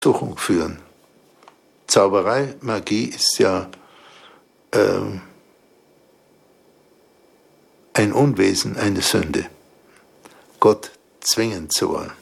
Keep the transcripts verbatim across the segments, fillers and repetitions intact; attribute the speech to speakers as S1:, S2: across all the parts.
S1: Versuchung führen. Zauberei, Magie ist ja äh, ein Unwesen, eine Sünde. Gott zwingen zu wollen.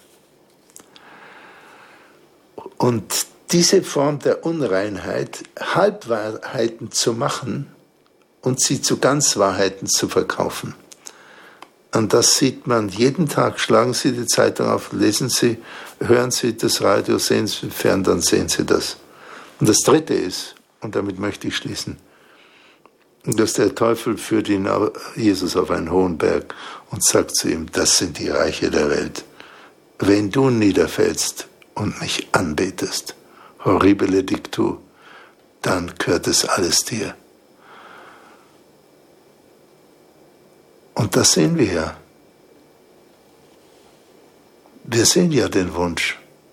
S1: Und diese Form der Unreinheit, Halbwahrheiten zu machen und sie zu Ganzwahrheiten zu verkaufen. Und das sieht man jeden Tag. Schlagen Sie die Zeitung auf, lesen Sie, hören Sie das Radio, sehen Sie fern, dann sehen Sie das. Und das Dritte ist, und damit möchte ich schließen, dass der Teufel führt ihn, Jesus auf einen hohen Berg und sagt zu ihm, das sind die Reiche der Welt. Wenn du niederfällst und mich anbetest, horribile dictu, dann gehört es alles dir. Und das sehen wir ja. Wir sehen ja den Wunsch,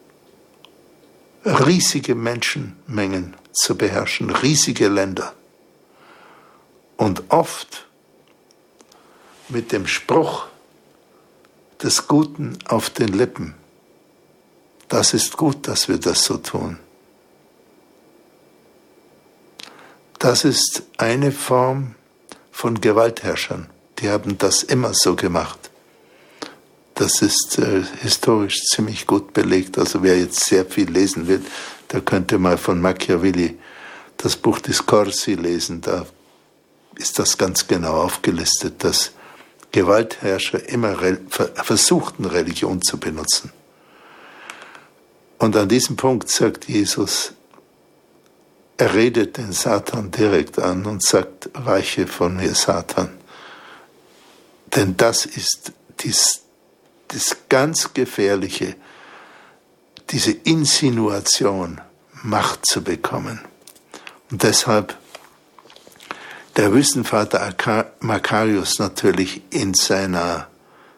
S1: riesige Menschenmengen zu beherrschen, riesige Länder. Und oft mit dem Spruch des Guten auf den Lippen. Das ist gut, dass wir das so tun. Das ist eine Form von Gewaltherrschern. Die haben das immer so gemacht. Das ist äh, historisch ziemlich gut belegt. Also wer jetzt sehr viel lesen will, der könnte mal von Machiavelli das Buch Discorsi lesen. Da ist das ganz genau aufgelistet, dass Gewaltherrscher immer re- versuchten, Religion zu benutzen. Und an diesem Punkt sagt Jesus, er redet den Satan direkt an und sagt, weiche von mir, Satan. Denn das ist dies, das ganz Gefährliche, diese Insinuation, Macht zu bekommen. Und deshalb der Wüstenvater Makarios natürlich in seiner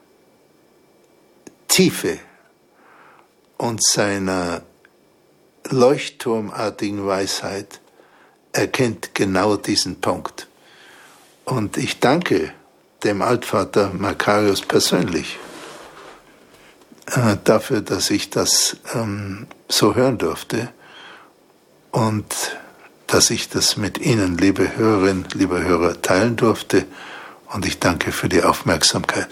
S1: Tiefe und seiner leuchtturmartigen Weisheit erkennt genau diesen Punkt. Und ich danke dem Altvater Makarios persönlich äh, dafür, dass ich das ähm, so hören durfte und dass ich das mit Ihnen, liebe Hörerinnen, liebe Hörer, teilen durfte. Und ich danke für die Aufmerksamkeit.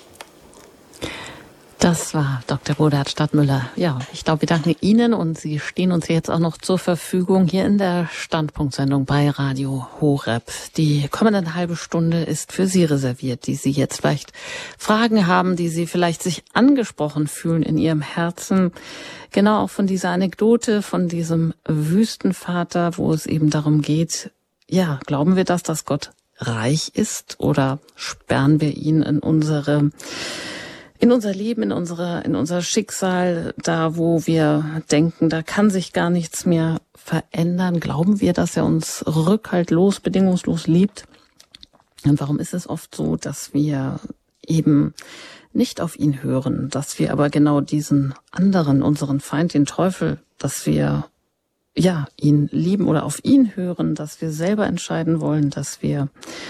S2: Das war Doktor Godehard Stadtmüller. Ja, ich glaube, wir danken Ihnen und Sie stehen uns jetzt auch noch zur Verfügung hier in der Standpunktsendung bei Radio Horeb. Die kommende halbe Stunde ist für Sie reserviert, die Sie jetzt vielleicht Fragen haben, die Sie vielleicht sich angesprochen fühlen in Ihrem Herzen. Genau auch von dieser Anekdote, von diesem Wüstenvater, wo es eben darum geht, ja, glauben wir das, dass Gott reich ist oder sperren wir ihn in unsere In unser Leben, in unsere, in unser Schicksal, da wo wir denken, da kann sich gar nichts mehr verändern, glauben wir, dass er uns rückhaltlos, bedingungslos liebt? Und warum ist es oft so, dass wir eben nicht auf ihn hören, dass wir aber genau diesen anderen, unseren Feind, den Teufel, dass wir ja ihn lieben oder auf ihn hören, dass wir selber entscheiden wollen, dass wir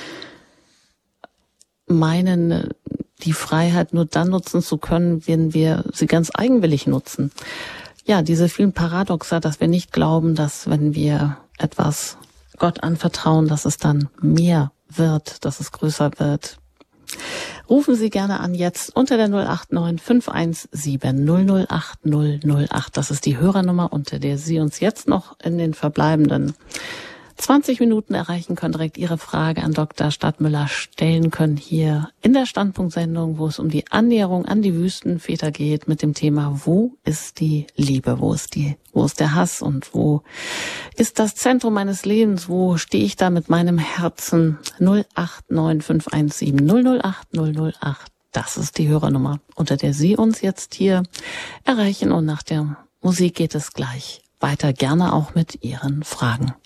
S2: meinen, die Freiheit nur dann nutzen zu können, wenn wir sie ganz eigenwillig nutzen. Ja, diese vielen Paradoxa, dass wir nicht glauben, dass wenn wir etwas Gott anvertrauen, dass es dann mehr wird, dass es größer wird. Rufen Sie gerne an jetzt unter der null acht neun fünf eins sieben null null acht null null acht. Das ist die Hörernummer, unter der Sie uns jetzt noch in den verbleibenden zwanzig Minuten erreichen können, direkt Ihre Frage an Doktor Stadtmüller stellen können, hier in der Standpunktsendung, wo es um die Annäherung an die Wüstenväter geht, mit dem Thema, wo ist die Liebe, wo ist die, wo ist der Hass und wo ist das Zentrum meines Lebens, wo stehe ich da mit meinem Herzen? null acht neun fünf eins sieben null null acht null null acht, das ist die Hörernummer, unter der Sie uns jetzt hier erreichen, und nach der Musik geht es gleich weiter, gerne auch mit Ihren Fragen.